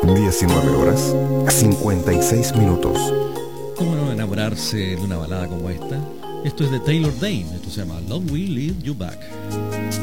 19 horas, 56 minutos. ¿Cómo no enamorarse de una balada como esta? Esto es de Taylor Dayne, esto se llama Love Will Lead You Back.